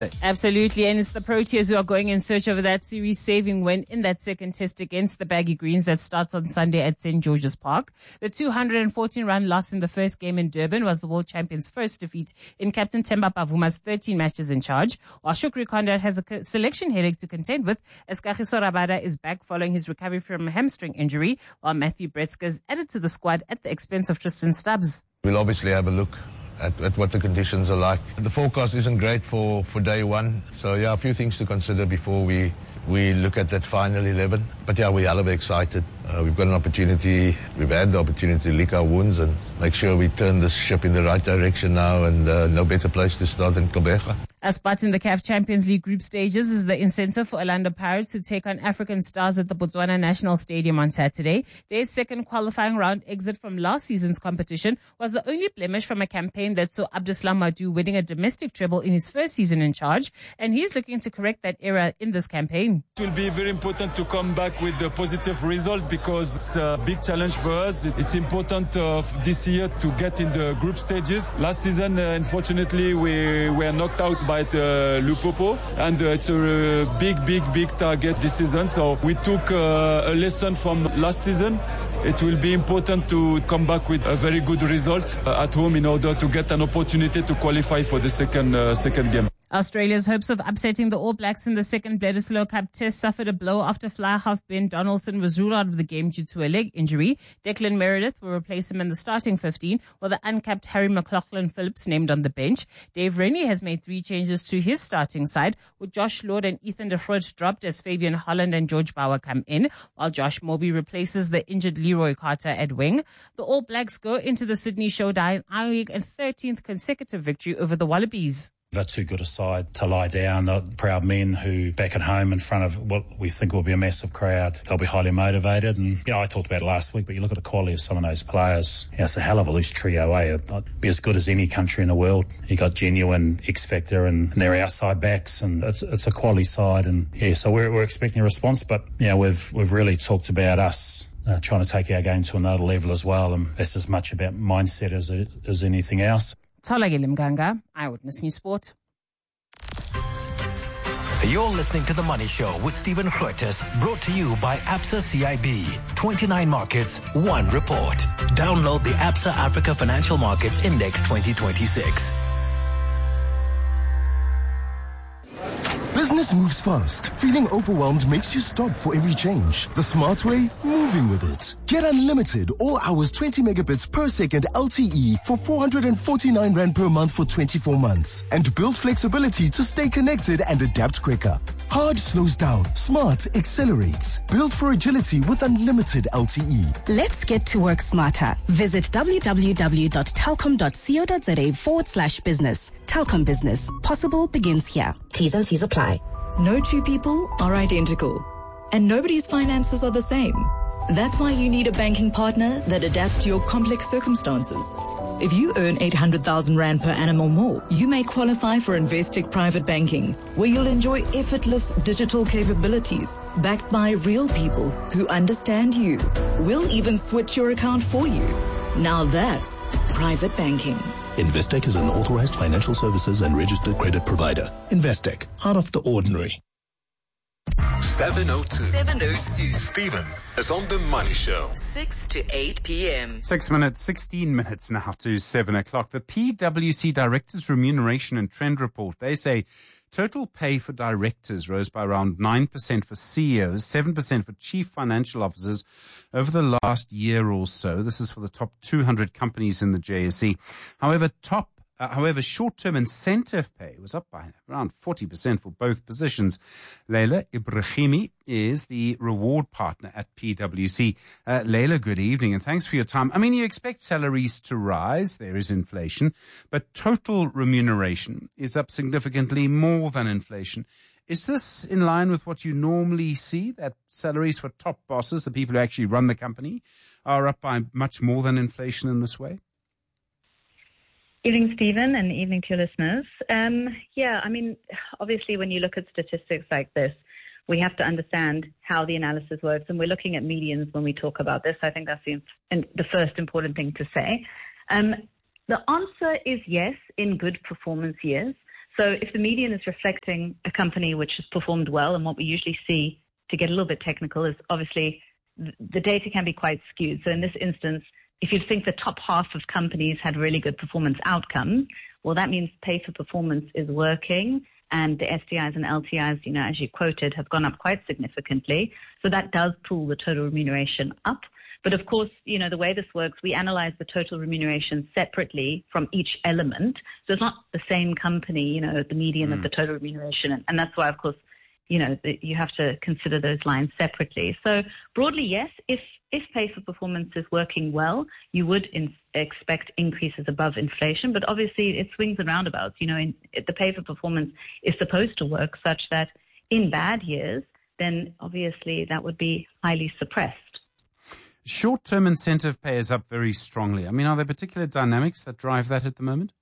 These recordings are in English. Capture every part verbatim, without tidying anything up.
Absolutely, and it's the Proteas who are going in search of that series-saving win in that second test against the Baggy Greens that starts on Sunday at Saint George's Park. The two hundred fourteen run loss in the first game in Durban was the world champions' first defeat in Captain Themba Pavuma's thirteen matches in charge, while Shukri Conrad has a selection headache to contend with as Kagiso Rabada is back following his recovery from a hamstring injury, while Matthew Bretzker is added to the squad at the expense of Tristan Stubbs. We'll obviously have a look At, at what the conditions are like. The forecast isn't great for, for day one, so yeah, a few things to consider before we we look at that final eleven. But yeah, we're hell of excited. Uh, we've got an opportunity, we've had the opportunity to lick our wounds and make sure we turn this ship in the right direction now, and uh, no better place to start than Gqeberha. A spot in the C A F Champions League group stages is the incentive for Orlando Pirates to take on African Stars at the Botswana National Stadium on Saturday. Their second qualifying round exit from last season's competition was the only blemish from a campaign that saw Abdeslam Madu winning a domestic treble in his first season in charge, and he's looking to correct that error in this campaign. It will be very important to come back with a positive result because it's a big challenge for us. It's important uh, this year to get in the group stages. Last season, uh, unfortunately, we were knocked out by the Lupopo, and uh, it's a uh, big, big, big target this season. So we took uh, a lesson from last season. It will be important to come back with a very good result uh, at home in order to get an opportunity to qualify for the second uh, second game. Australia's hopes of upsetting the All Blacks in the second Bledisloe Cup test suffered a blow after fly half Ben Donaldson was ruled out of the game due to a leg injury. Declan Meredith will replace him in the starting fifteen, while the uncapped Harry McLaughlin Phillips named on the bench. Dave Rennie has made three changes to his starting side, with Josh Lord and Ethan de Groot dropped as Fabian Holland and George Bauer come in, while Josh Moby replaces the injured Leroy Carter at wing. The All Blacks go into the Sydney Showdown eyeing a thirteenth consecutive victory over the Wallabies. They're too good a side to lie down. They're proud men who back at home in front of what we think will be a massive crowd. They'll be highly motivated. And, you know, I talked about it last week, but you look at the quality of some of those players. You know, it's a hell of a loose trio, eh? It'd be as good as any country in the world. You got genuine X Factor and, and their outside backs, and it's it's a quality side. And, yeah, so we're, we're expecting a response. But, you know, we've, we've really talked about us uh, trying to take our game to another level as well. And that's as much about mindset as, it, as anything else. Tolagile Mganga, Eyewitness News Sport. You're listening to The Money Show with Stephen Grootes, brought to you by Absa C I B. twenty-nine markets, one report. Download the Absa Africa Financial Markets Index twenty twenty-six. Business moves fast. Feeling overwhelmed makes you stop for every change. The smart way? Moving with it. Get unlimited all hours twenty megabits per second L T E for four hundred forty-nine rand per month for twenty-four months. And build flexibility to stay connected and adapt quicker. Hard slows down. Smart accelerates. Built for agility with unlimited L T E. Let's get to work smarter. Visit www.telkom.co.za forward slash business. Telkom Business. Possible begins here. T's and C's apply. No two people are identical, and nobody's finances are the same. That's why you need a banking partner that adapts to your complex circumstances. If you earn eight hundred thousand rand per annum or more, you may qualify for Investec Private Banking, where you'll enjoy effortless digital capabilities backed by real people who understand you. We'll even switch your account for you. Now that's private banking. Investec is an authorized financial services and registered credit provider. Investec, out of the ordinary. seven oh two. seven oh two. Stephen is on The Money Show. six to eight p.m. Six minutes, sixteen minutes now to seven o'clock. The P W C Directors Remuneration and Trend Report. They say total pay for directors rose by around nine percent for C E Os, seven percent for chief financial officers over the last year or so. This is for the top two hundred companies in the J S E. However, top Uh, however, short-term incentive pay was up by around forty percent for both positions. Leila Ibrahimi is the reward partner at P W C. Uh, Leila, good evening, and thanks for your time. I mean, you expect salaries to rise. There is inflation, but total remuneration is up significantly more than inflation. Is this in line with what you normally see, that salaries for top bosses, the people who actually run the company, are up by much more than inflation in this way? Evening, Stephen, and evening to your listeners. Um, yeah, I mean, obviously, when you look at statistics like this, we have to understand how the analysis works, and we're looking at medians when we talk about this. I think that's the, the first important thing to say. Um, the answer is yes, in good performance years. So if the median is reflecting a company which has performed well, and what we usually see, to get a little bit technical, is obviously the data can be quite skewed. So in this instance, if you think the top half of companies had really good performance outcomes, well, that means pay for performance is working, and the S T Is and L T Is, you know, as you quoted, have gone up quite significantly. So that does pull the total remuneration up. But of course, you know, the way this works, we analyze the total remuneration separately from each element. So it's not the same company, you know, the median mm. of the total remuneration. And, and that's why, of course, you know, the, you have to consider those lines separately. So broadly, yes, if if pay for performance is working well, you would in, expect increases above inflation. But obviously, it swings and roundabouts. You know, in, the pay for performance is supposed to work such that in bad years, then obviously that would be highly suppressed. Short-term incentive pay is up very strongly. I mean, are there particular dynamics that drive that at the moment?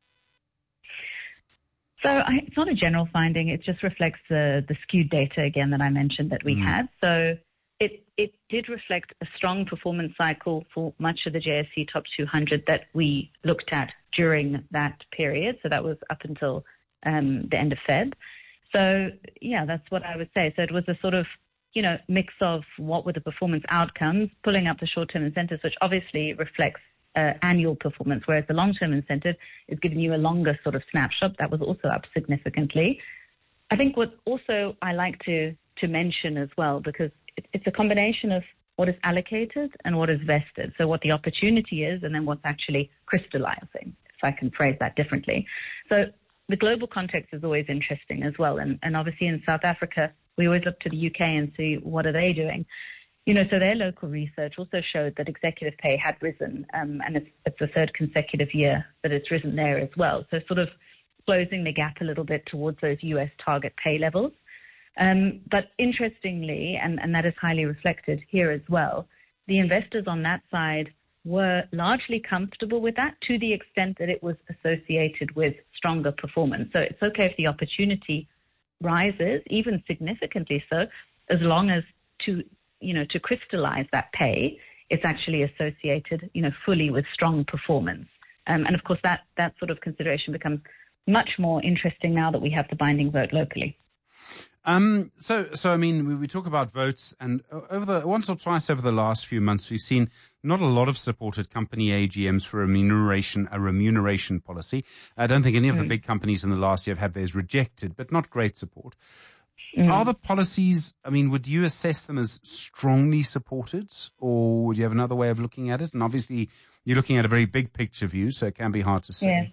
So I, it's not a general finding. It just reflects the, the skewed data, again, that I mentioned that we mm. had. So it, it did reflect a strong performance cycle for much of the J S E Top two hundred that we looked at during that period. So that was up until um, the end of February. So, yeah, that's what I would say. So it was a sort of, you know, mix of what were the performance outcomes, pulling up the short-term incentives, which obviously reflects uh, annual performance, whereas the long-term incentive is giving you a longer sort of snapshot. That was also up significantly. I think what also I like to, to mention as well, because it, it's a combination of what is allocated and what is vested. So what the opportunity is and then what's actually crystallizing, if I can phrase that differently. So the global context is always interesting as well. And, and obviously in South Africa, we always look to the U K and see what are they doing. You know, so their local research also showed that executive pay had risen, um, and it's, it's the third consecutive year that it's risen there as well. So sort of closing the gap a little bit towards those U S target pay levels. Um, but interestingly, and, and that is highly reflected here as well, the investors on that side were largely comfortable with that to the extent that it was associated with stronger performance. So it's okay if the opportunity rises, even significantly so, as long as to, you know, to crystallize that pay, it's actually associated, you know, fully with strong performance. Um, and of course, that, that sort of consideration becomes much more interesting now that we have the binding vote locally. Um, so, so I mean, we, we talk about votes, and over the once or twice over the last few months, we've seen not a lot of support at company A G Ms for remuneration, a remuneration policy. I don't think any of mm. the big companies in the last year have had theirs rejected, but not great support. Mm. Are the policies, I mean, would you assess them as strongly supported, or would you have another way of looking at it? And obviously, you're looking at a very big picture view, so it can be hard to say. Yeah.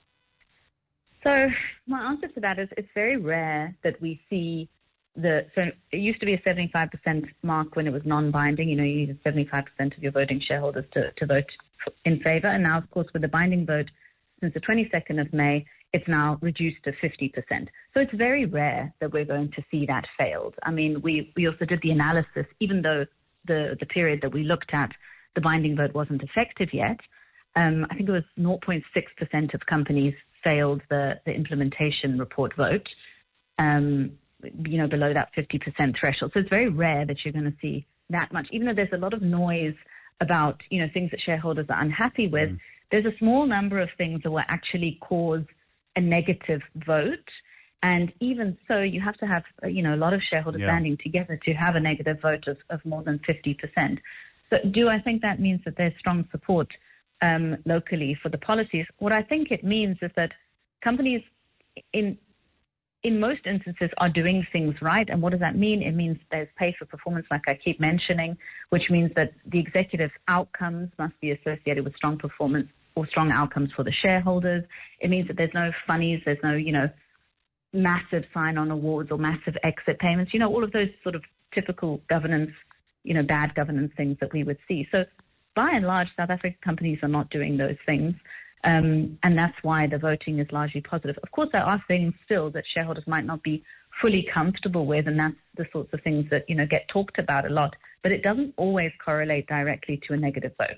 So my answer to that is it's very rare that we see the, so it used to be a seventy-five percent mark when it was non-binding. You know, you needed seventy-five percent of your voting shareholders to, to vote in favor. And now, of course, with the binding vote since the twenty-second of May, it's now reduced to fifty percent. So it's very rare that we're going to see that failed. I mean, we, we also did the analysis, even though the, the period that we looked at, the binding vote wasn't effective yet. Um, I think it was zero point six percent of companies failed the, the implementation report vote, um, you know, below that fifty percent threshold. So it's very rare that you're going to see that much. Even though there's a lot of noise about, you know, things that shareholders are unhappy with, mm. there's a small number of things that will actually cause a negative vote. And even so, you have to have, you know, a lot of shareholders yeah. banding together to have a negative vote of, of more than fifty percent. So do I think that means that there's strong support Um, locally for the policies? What I think it means is that companies in in most instances are doing things right. And what does that mean? It means there's pay for performance, like I keep mentioning, which means that the executive outcomes must be associated with strong performance or strong outcomes for the shareholders. It means that there's no funnies, there's no, you know, massive sign-on awards or massive exit payments, you know, all of those sort of typical governance, you know, bad governance things that we would see. So by and large, South African companies are not doing those things, um, and that's why the voting is largely positive. Of course, there are things still that shareholders might not be fully comfortable with, and that's the sorts of things that, you know, get talked about a lot, but it doesn't always correlate directly to a negative vote.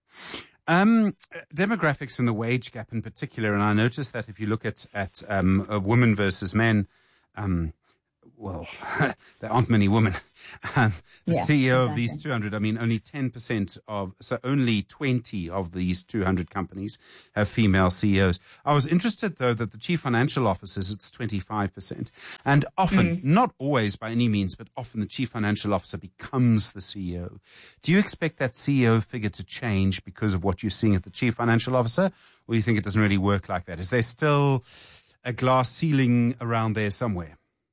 Um, demographics and the wage gap in particular, and I noticed that if you look at, at um, women versus men, um, well, there aren't many women. Um, the Yeah, C E O exactly. of these two hundred, I mean, only ten percent of, so only twenty of these two hundred companies have female C E Os. I was interested, though, that the chief financial officers, it's twenty-five percent. And often, Mm. not always by any means, but often the chief financial officer becomes the C E O. Do you expect that C E O figure to change because of what you're seeing at the chief financial officer? Or do you think it doesn't really work like that? Is there still a glass ceiling around there somewhere?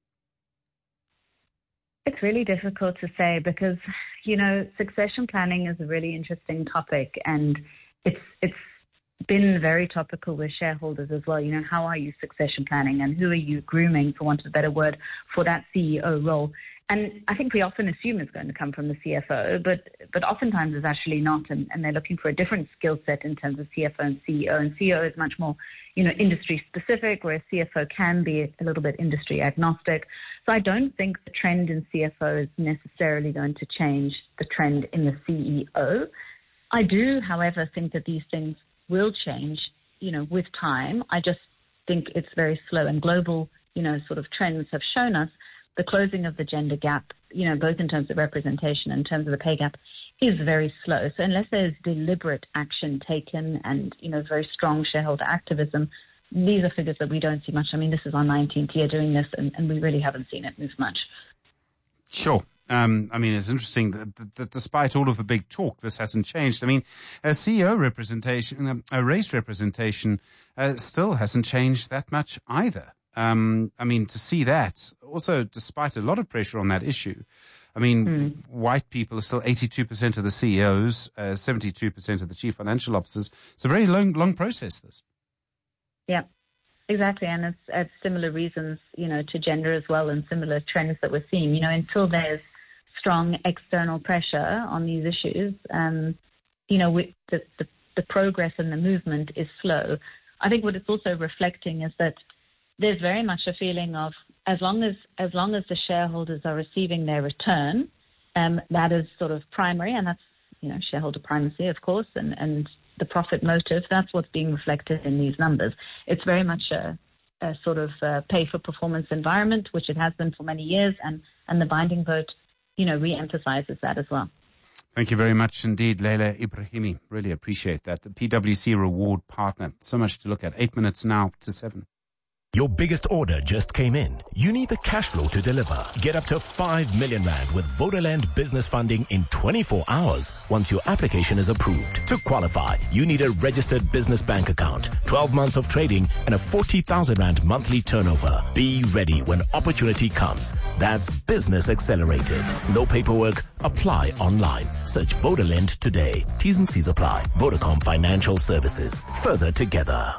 It's really difficult to say because, you know, succession planning is a really interesting topic, and it's it's been very topical with shareholders as well. You know, how are you succession planning, and who are you grooming, for want of a better word, for that C E O role? And I think we often assume it's going to come from the C F O, but but oftentimes it's actually not, and, and they're looking for a different skill set in terms of C F O and C E O. And C E O is much more, you know, industry specific, whereas C F O can be a little bit industry agnostic. So I don't think the trend in C F O is necessarily going to change the trend in the C E O. I do, however, think that these things will change, you know, with time. I just think it's very slow, and global, you know, sort of trends have shown us the closing of the gender gap, you know, both in terms of representation and in terms of the pay gap, is very slow. So unless there's deliberate action taken and, you know, very strong shareholder activism, these are figures that we don't see much. I mean, this is our nineteenth year doing this, and, and we really haven't seen it move much. Sure. Um, I mean, it's interesting that, that, that despite all of the big talk, this hasn't changed. I mean, a C E O representation, um, a race representation, uh, still hasn't changed that much either. Um, I mean, to see that, also despite a lot of pressure on that issue, I mean, mm. white people are still eighty-two percent of the C E Os, uh, seventy-two percent of the chief financial officers. It's a very long, long process, this. Yeah, exactly. And it's, it's similar reasons, you know, to gender as well, and similar trends that we're seeing. You know, until there's strong external pressure on these issues, um, you know, we, the, the, the progress and the movement is slow. I think what it's also reflecting is that there's very much a feeling of as long as as long as the shareholders are receiving their return, um, that is sort of primary, and that's, you know, shareholder primacy, of course, and, and the profit motive. That's what's being reflected in these numbers. It's very much a, a sort of uh, pay for performance environment, which it has been for many years, and, and the binding vote, you know, re-emphasizes that as well. Thank you very much indeed, Leila Ibrahimi. Really appreciate that. The P W C reward partner. So much to look at. Eight minutes now to seven. Your biggest order just came in. You need the cash flow to deliver. Get up to five million rand with Vodaland business funding in twenty-four hours once your application is approved. To qualify, you need a registered business bank account, twelve months of trading, and a forty thousand rand monthly turnover. Be ready when opportunity comes. That's Business Accelerated. No paperwork. Apply online. Search Vodaland today. T's and C's apply. Vodacom Financial Services. Further together.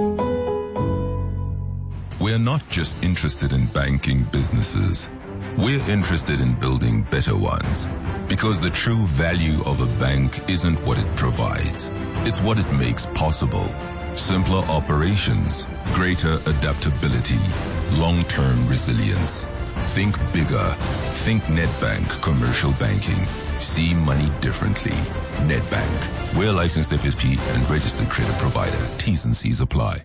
We're not just interested in banking businesses. We're interested in building better ones. Because the true value of a bank isn't what it provides. It's what it makes possible. Simpler operations, greater adaptability, long-term resilience. Think bigger. Think Nedbank Commercial Banking. See money differently. Nedbank. We're licensed F S P and registered credit provider. T's and C's apply.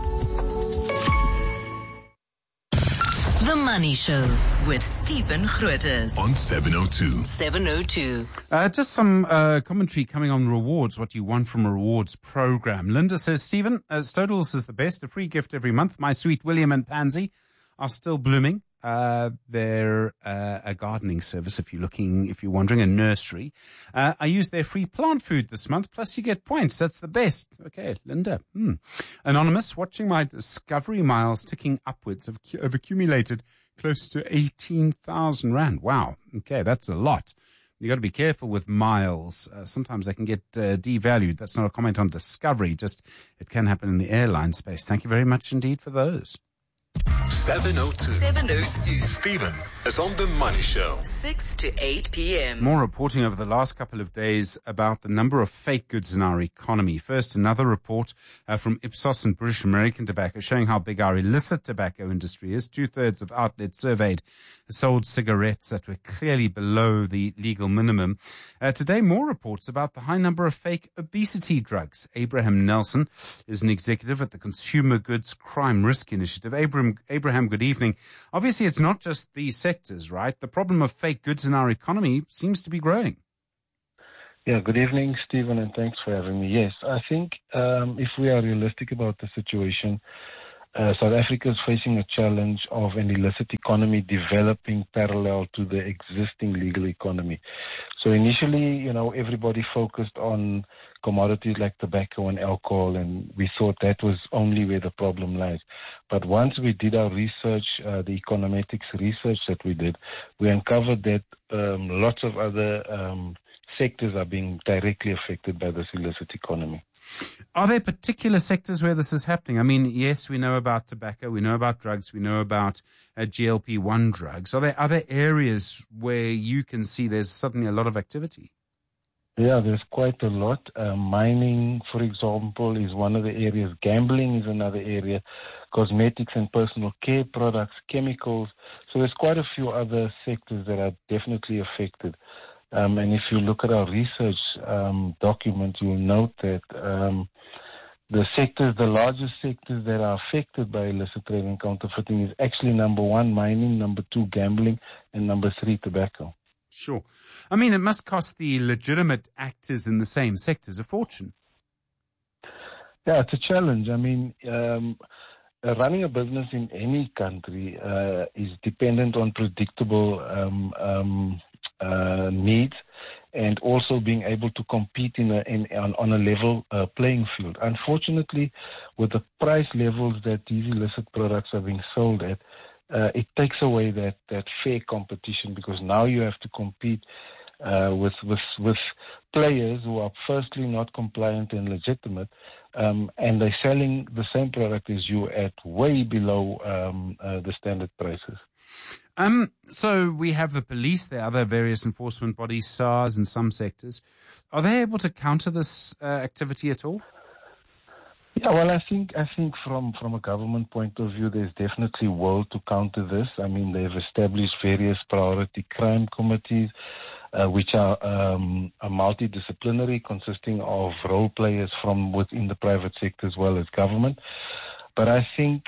The Money Show with Stephen Grootes on seven oh two. seven oh two. Uh, just some uh, commentary coming on rewards, what you want from a rewards program. Linda says, Stephen, uh, Stodels is the best, a free gift every month. My sweet William and Pansy are still blooming. Uh, they're uh, a gardening service, if you're looking, if you're wondering, a nursery. Uh, I use their free plant food this month, plus you get points. That's the best. Okay, Linda. Hmm. Anonymous, watching my Discovery miles ticking upwards. I've, I've accumulated close to eighteen thousand rand. Wow. Okay, that's a lot. You got to be careful with miles. Uh, sometimes they can get uh, devalued. That's not a comment on Discovery, just it can happen in the airline space. Thank you very much indeed for those. seven oh two. seven oh two. Stephen is on The Money Show. six to eight p.m. More reporting over the last couple of days about the number of fake goods in our economy. First, another report uh, from Ipsos and British American Tobacco showing how big our illicit tobacco industry is. Two-thirds of outlets surveyed sold cigarettes that were clearly below the legal minimum. Uh, today, more reports about the high number of fake obesity drugs. Abraham Nelson is an executive at the Consumer Goods Crime Risk Initiative. Abraham, Abraham, good evening. Obviously, it's not just these sectors, right? The problem of fake goods in our economy seems to be growing. Yeah, good evening, Stephen, and thanks for having me. Yes, I think um, if we are realistic about the situation, uh, South Africa is facing a challenge of an illicit economy developing parallel to the existing legal economy. So initially, you know, everybody focused on commodities like tobacco and alcohol, and we thought that was only where the problem lies. But once we did our research, uh, the econometrics research that we did, we uncovered that um, lots of other um, sectors are being directly affected by this illicit economy. Are there particular sectors where this is happening? I mean, yes, we know about tobacco, we know about drugs, we know about uh, G L P one drugs. Are there other areas where you can see there's suddenly a lot of activity? Yeah, there's quite a lot. Uh, mining, for example, is one of the areas. Gambling is another area. Cosmetics and personal care products, chemicals. So there's quite a few other sectors that are definitely affected. Um, and if you look at our research um, document, you'll note that um, the sectors, the largest sectors that are affected by illicit trade and counterfeiting is actually number one, mining, number two, gambling, and number three, tobacco. Sure. I mean, it must cost the legitimate actors in the same sectors a fortune. Yeah, it's a challenge. I mean, um, uh, running a business in any country uh, is dependent on predictable um, um, uh, needs and also being able to compete in a, in, on, on a level uh, playing field. Unfortunately, with the price levels that these illicit products are being sold at, Uh, it takes away that, that fair competition, because now you have to compete uh, with, with with players who are firstly not compliant and legitimate, um, and they're selling the same product as you at way below um, uh, the standard prices. Um, so we have the police, there are other various enforcement bodies, SARS in some sectors. Are they able to counter this uh, activity at all? Yeah, well, I think I think from, from a government point of view, there's definitely will to counter this. I mean, they've established various priority crime committees, uh, which are, um, are multidisciplinary, consisting of role players from within the private sector as well as government. But I think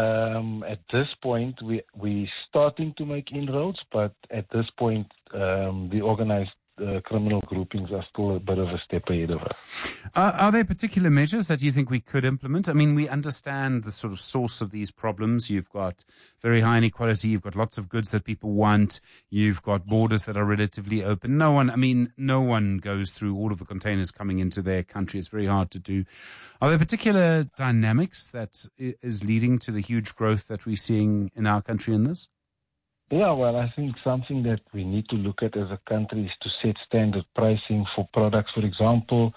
um, at this point, we we're starting to make inroads, but at this point, um, the organized Uh, criminal groupings are still a bit of a step ahead of us. Uh, are there particular measures that you think we could implement? I mean, we understand the sort of source of these problems. You've got very high inequality. You've got lots of goods that people want. You've got borders that are relatively open. No one, I mean, no one goes through all of the containers coming into their country. It's very hard to do. Are there particular dynamics that is leading to the huge growth that we're seeing in our country in this? Yeah, well, I think something that we need to look at as a country is to set standard pricing for products. For example,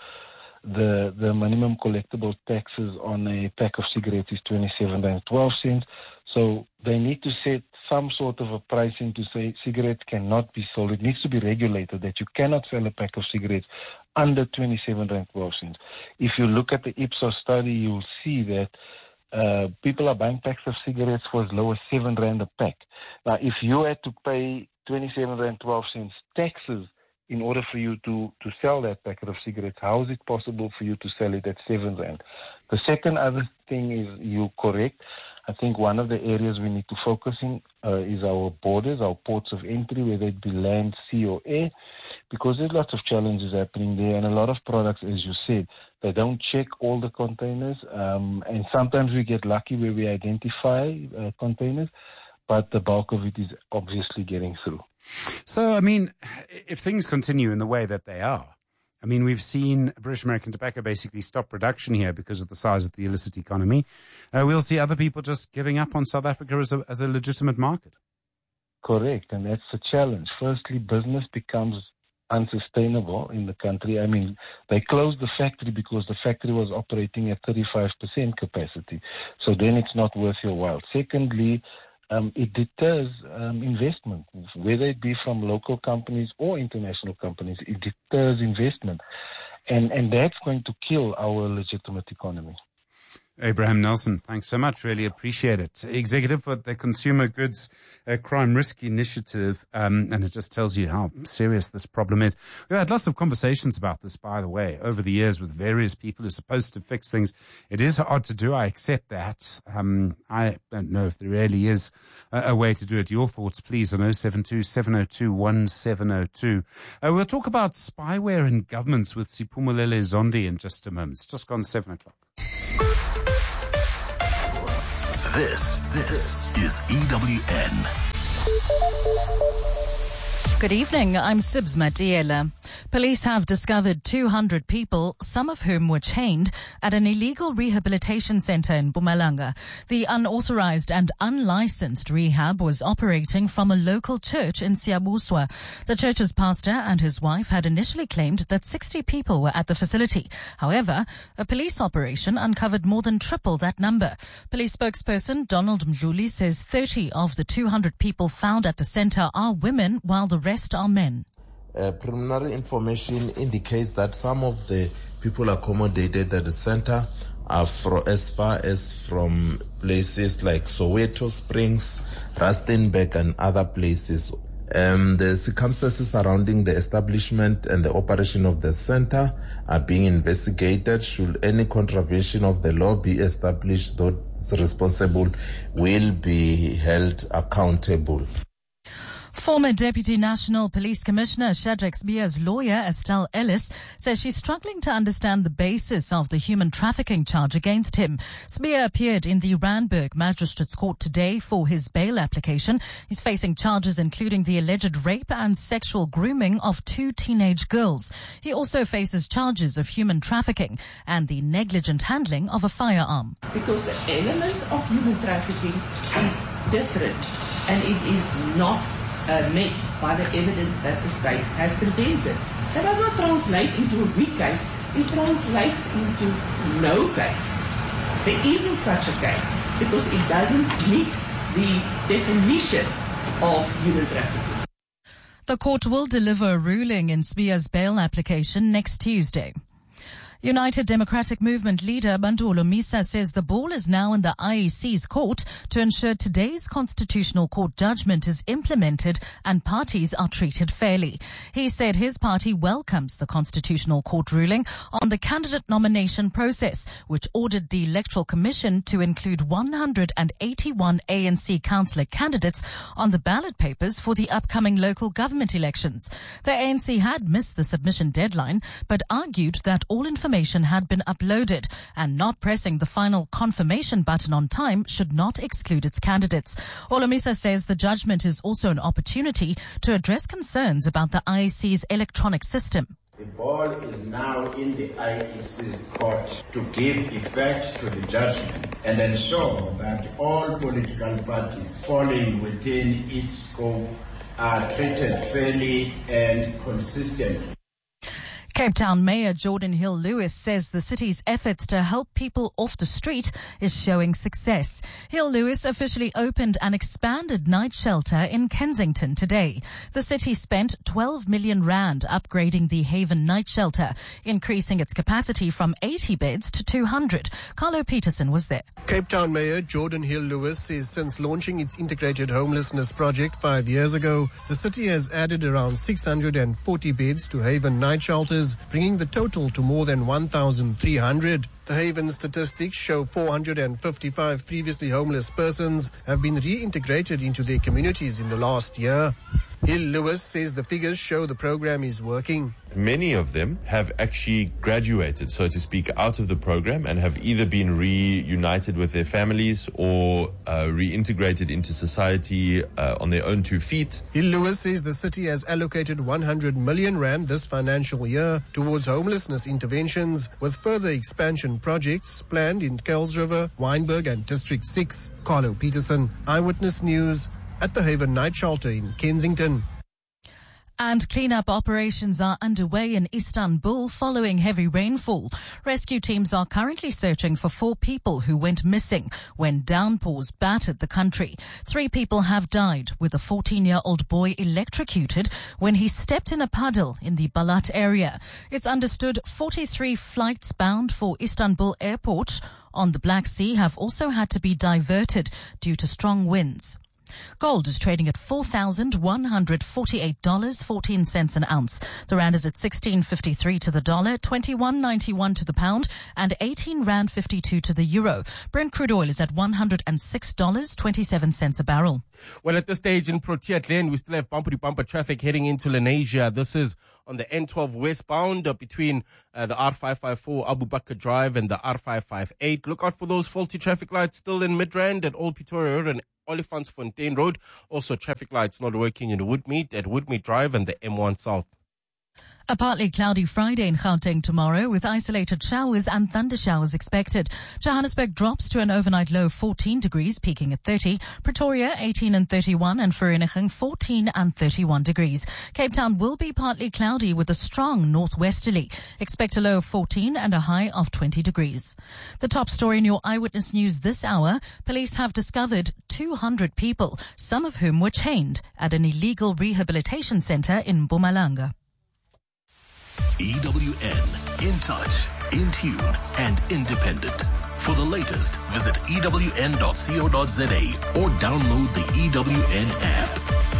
the the minimum collectible taxes on a pack of cigarettes is twenty-seven rand twelve cents. So they need to set some sort of a pricing to say cigarettes cannot be sold. It needs to be regulated that you cannot sell a pack of cigarettes under twenty-seven rand twelve cents. If you look at the Ipsos study, you'll see that Uh, people are buying packs of cigarettes for as low as seven rand a pack. Now, if you had to pay twenty-seven rand twelve cents taxes in order for you to, to sell that packet of cigarettes, how is it possible for you to sell it at seven rand? The second other thing is, you're correct. I think one of the areas we need to focus in uh, is our borders, our ports of entry, whether it be land, sea, or air, because there's lots of challenges happening there, and a lot of products, as you said, they don't check all the containers, um, and sometimes we get lucky where we identify uh, containers, but the bulk of it is obviously getting through. So, I mean, if things continue in the way that they are, I mean, we've seen British American Tobacco basically stop production here because of the size of the illicit economy. Uh, we'll see other people just giving up on South Africa as a, as a legitimate market. Correct, and that's the challenge. Firstly, business becomes unsustainable in the country. I mean, they closed the factory because the factory was operating at thirty-five percent capacity. So then it's not worth your while. Secondly, um, it deters um, investment, whether it be from local companies or international companies. It deters investment. And, and that's going to kill our legitimate economy. Abraham Nelson, thanks so much. Really appreciate it. Executive for the Consumer Goods uh, Crime Risk Initiative, um, and it just tells you how serious this problem is. We've had lots of conversations about this, by the way, over the years with various people who are supposed to fix things. It is hard to do. I accept that. Um, I don't know if there really is a, a way to do it. Your thoughts, please, on oh seven two, seven oh two, one seven oh two. Uh, we'll talk about spyware in governments with Siphumelele Zondi in just a moment. It's just gone seven o'clock. This, this is E W N. Good evening, I'm Sibs Matiela. Police have discovered two hundred people, some of whom were chained, at an illegal rehabilitation centre in Mpumalanga. The unauthorised and unlicensed rehab was operating from a local church in Siabuswa. The church's pastor and his wife had initially claimed that sixty people were at the facility. However, a police operation uncovered more than triple that number. Police spokesperson Donald Mdluli says thirty of the two hundred people found at the centre are women, while the rest are men. Uh, preliminary information indicates that some of the people accommodated at the center are from, as far as from places like Soweto Springs, Rustenburg, and other places. Um, the circumstances surrounding the establishment and the operation of the center are being investigated. Should any contravention of the law be established, those responsible will be held accountable. Former Deputy National Police Commissioner Shadrack Sibier's lawyer, Estelle Ellis, says she's struggling to understand the basis of the human trafficking charge against him. Sibier appeared in the Randburg Magistrates Court today for his bail application. He's facing charges including the alleged rape and sexual grooming of two teenage girls. He also faces charges of human trafficking and the negligent handling of a firearm. Because the elements of human trafficking is different, and it is not Uh, met by the evidence that the state has presented. That does not translate into a weak case, it translates into no case. There isn't such a case because it doesn't meet the definition of human trafficking. The court will deliver a ruling in Sibier's bail application next Tuesday. United Democratic Movement leader Bantu Holomisa says the ball is now in the I E C's court to ensure today's Constitutional Court judgment is implemented and parties are treated fairly. He said his party welcomes the Constitutional Court ruling on the candidate nomination process, which ordered the Electoral Commission to include one hundred eighty-one A N C councillor candidates on the ballot papers for the upcoming local government elections. The A N C had missed the submission deadline, but argued that all information had been uploaded, and not pressing the final confirmation button on time should not exclude its candidates. Holomisa says the judgment is also an opportunity to address concerns about the I E C's electronic system. The ball is now in the I E C's court to give effect to the judgment and ensure that all political parties falling within its scope are treated fairly and consistently. Cape Town Mayor Jordan Hill-Lewis says the city's efforts to help people off the street is showing success. Hill-Lewis officially opened an expanded night shelter in Kensington today. The city spent twelve million rand upgrading the Haven night shelter, increasing its capacity from eighty beds to two hundred. Carlo Peterson was there. Cape Town Mayor Jordan Hill-Lewis says since launching its integrated homelessness project five years ago, the city has added around six hundred forty beds to Haven night shelters, bringing the total to more than one thousand three hundred. The Haven statistics show four hundred fifty-five previously homeless persons have been reintegrated into their communities in the last year. Hill-Lewis says the figures show the program is working. Many of them have actually graduated, so to speak, out of the program and have either been reunited with their families or uh, reintegrated into society uh, on their own two feet. Hill-Lewis says the city has allocated one hundred million rand this financial year towards homelessness interventions, with further expansion projects planned in Kells River, Wynberg and District six. Carlo Peterson, Eyewitness News, at the Haven Night Shelter in Kensington. And cleanup operations are underway in Istanbul following heavy rainfall. Rescue teams are currently searching for four people who went missing when downpours battered the country. Three people have died, with a fourteen-year-old boy electrocuted when he stepped in a puddle in the Balat area. It's understood forty-three flights bound for Istanbul airport on the Black Sea have also had to be diverted due to strong winds. Gold is trading at four thousand one hundred forty-eight dollars and fourteen cents an ounce. The rand is at sixteen fifty-three to the dollar, twenty-one ninety-one to the pound, and eighteen rand fifty-two to the euro. Brent crude oil is at one hundred six dollars and twenty-seven cents a barrel. Well, at this stage in Protea Glen, we still have bumper-to-bumper traffic heading into Lenasia. This is on the N twelve westbound uh, between uh, the R five fifty-four Abu Bakr Drive and the R five fifty-eight. Look out for those faulty traffic lights still in Midrand at Old Pretoria Road and Olifantsfontein Road. Also, traffic lights not working in Woodmead at Woodmead Drive and the M one South. A partly cloudy Friday in Gauteng tomorrow with isolated showers and thunder showers expected. Johannesburg drops to an overnight low of fourteen degrees, peaking at thirty. Pretoria eighteen and thirty-one, and Vereeniging fourteen and thirty-one degrees. Cape Town will be partly cloudy with a strong northwesterly. Expect a low of fourteen and a high of twenty degrees. The top story in your Eyewitness News this hour: police have discovered two hundred people, some of whom were chained at an illegal rehabilitation centre in Mpumalanga. E W N, in touch, in tune, and independent. For the latest, visit E W N dot co dot za or download the E W N app.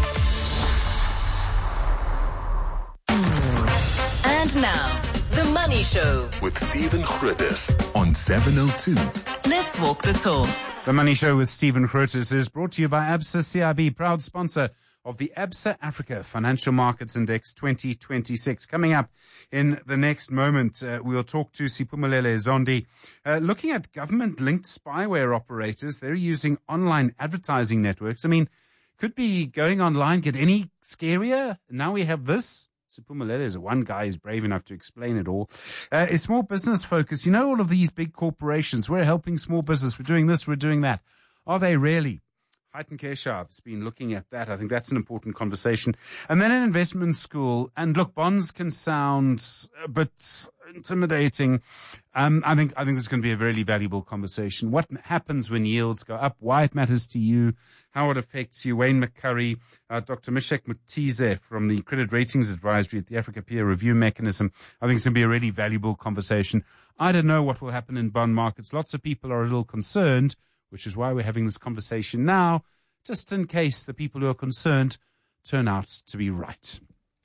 And now, The Money Show with Stephen Grootes on seven oh two. Let's walk the talk. The Money Show with Stephen Grootes is brought to you by Absa C I B, proud sponsor of the Absa Africa Financial Markets Index twenty twenty-six. Coming up in the next moment, uh, we'll talk to Siphumelele Zondi. Uh, looking at government-linked spyware operators, they're using online advertising networks. I mean, could be going online get any scarier? Now we have this. Siphumelele is one guy who's brave enough to explain it all. Uh, is small business focus. You know, all of these big corporations, we're helping small business. We're doing this, we're doing that. Are they really? Heighton Keshav has been looking at that. I think that's an important conversation. And then an investment school. And look, bonds can sound a bit intimidating. Um, I think I think this is going to be a really valuable conversation. What happens when yields go up? Why it matters to you? How it affects you? Wayne McCurry, uh, Doctor Mishek Mutize from the Credit Ratings Advisory at the Africa Peer Review Mechanism. I think it's going to be a really valuable conversation. I don't know what will happen in bond markets. Lots of people are a little concerned, which is why we're having this conversation now, just in case the people who are concerned turn out to be right.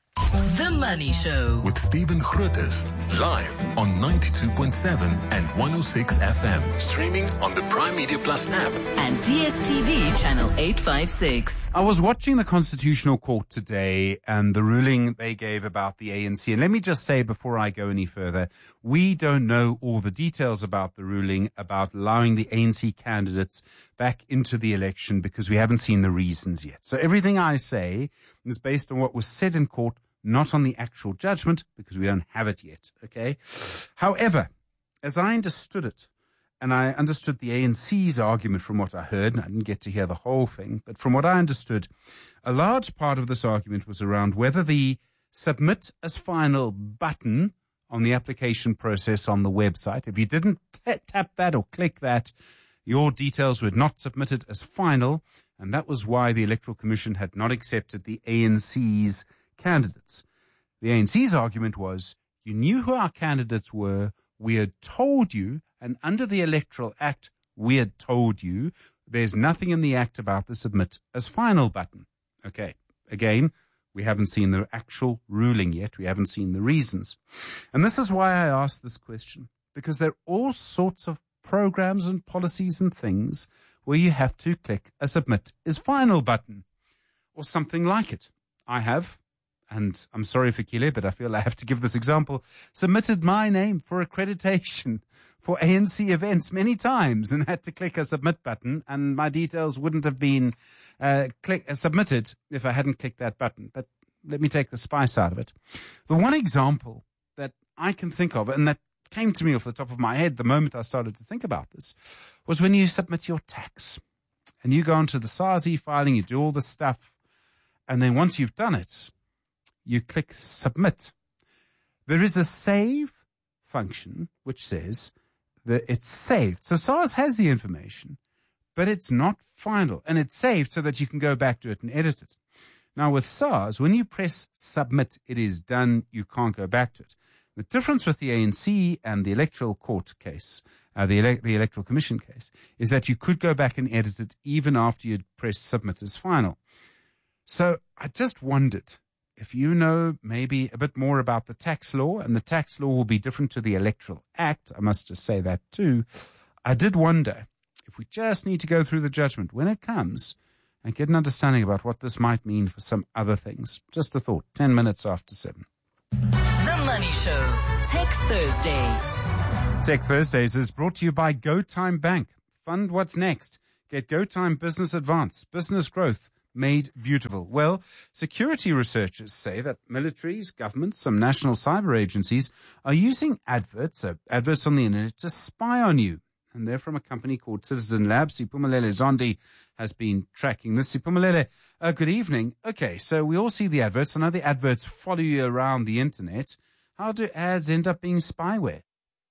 The Money Show with Stephen Grootes, live on ninety-two point seven and one oh six F M, streaming on the Prime Media Plus app and D S T V channel eight fifty-six. I was watching the Constitutional Court today and the ruling they gave about the A N C. And let me just say before I go any further, we don't know all the details about the ruling about allowing the A N C candidates back into the election because we haven't seen the reasons yet. So everything I say is based on what was said in court, not on the actual judgment, because we don't have it yet, okay? However, as I understood it, and I understood the A N C's argument from what I heard, and I didn't get to hear the whole thing, but from what I understood, a large part of this argument was around whether the submit as final button on the application process on the website, if you didn't t- tap that or click that, your details were not submitted as final, and that was why the Electoral Commission had not accepted the A N C's candidates. The A N C's argument was, you knew who our candidates were, we had told you, and under the Electoral Act, we had told you, there's nothing in the Act about the submit as final button. Okay, again, we haven't seen the actual ruling yet, we haven't seen the reasons. And this is why I asked this question, because there are all sorts of programs and policies and things where you have to click a submit as final button, or something like it. I have, and I'm sorry for Kile, but I feel I have to give this example, submitted my name for accreditation for A N C events many times and had to click a submit button, and my details wouldn't have been uh, click, uh, submitted if I hadn't clicked that button. But let me take the spice out of it. The one example that I can think of, and that came to me off the top of my head the moment I started to think about this, was when you submit your tax. And you go onto the SARS e-filing, you do all this stuff, and then once you've done it, you click submit. There is a save function which says that it's saved. So SARS has the information, but it's not final, and it's saved so that you can go back to it and edit it. Now with SARS, when you press submit, it is done. You can't go back to it. The difference with the A N C and the Electoral Court case, uh, the, ele- the Electoral Commission case, is that you could go back and edit it even after you'd pressed submit as final. So I just wondered if you know maybe a bit more about the tax law, and the tax law will be different to the Electoral Act. I must just say that too. I did wonder if we just need to go through the judgment when it comes and get an understanding about what this might mean for some other things. Just a thought, ten minutes after seven. The Money Show, Tech Thursdays. Tech Thursdays is brought to you by GoTime Bank. Fund what's next. Get GoTime Business Advance, business growth made beautiful. Well, security researchers say that militaries, governments, some national cyber agencies are using adverts, uh, adverts on the internet to spy on you. And they're from a company called Citizen Labs. Siphumelele Zondi has been tracking this. Siphumelele, uh, good evening. Okay, so we all see the adverts. I know the adverts follow you around the internet. How do ads end up being spyware?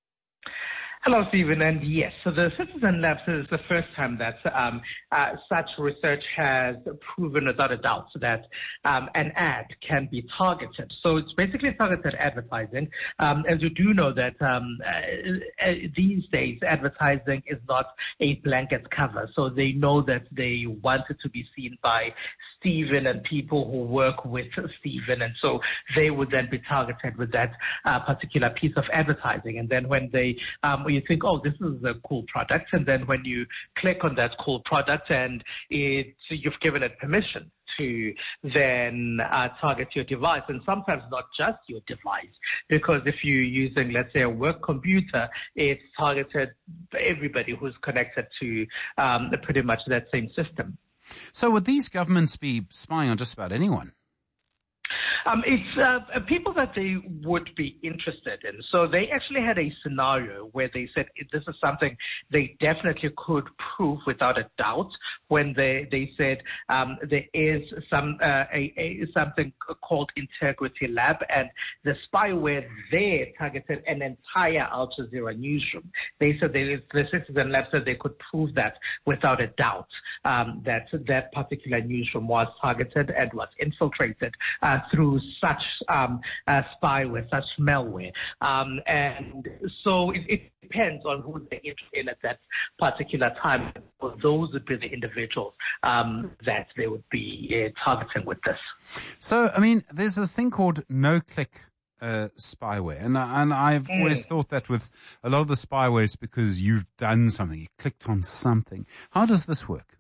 Hello, Stephen. And yes, so the Citizen Labs is the first time that um, uh, such research has proven without a doubt that um, an ad can be targeted. So it's basically targeted advertising. Um, as you do know that um, uh, these days advertising is not a blanket cover. So they know that they want it to be seen by Stephen and people who work with Stephen, and so they would then be targeted with that uh, particular piece of advertising. And then when they, um, you think, oh, this is a cool product, and then when you click on that cool product and it, you've given it permission to then uh, target your device, and sometimes not just your device, because if you're using, let's say, a work computer, it's targeted everybody who's connected to um, pretty much that same system. So would these governments be spying on just about anyone? Um, it's uh, people that they would be interested in. So they actually had a scenario where they said this is something they definitely could prove without a doubt when they, they said um, there is some uh, a, a, something called Integrity Lab, and the spyware there targeted an entire Al Jazeera newsroom. They said they, the Citizen Lab said they could prove that without a doubt, um, that that particular newsroom was targeted and was infiltrated uh, through such um, uh, spyware, such malware. Um, and so it, it depends on who they're interested in at that particular time. So those would be the individuals um, that they would be uh, targeting with this. So, I mean, there's this thing called no-click uh, spyware. And, and I've mm. always thought that with a lot of the spyware, it's because you've done something, you clicked on something. How does this work?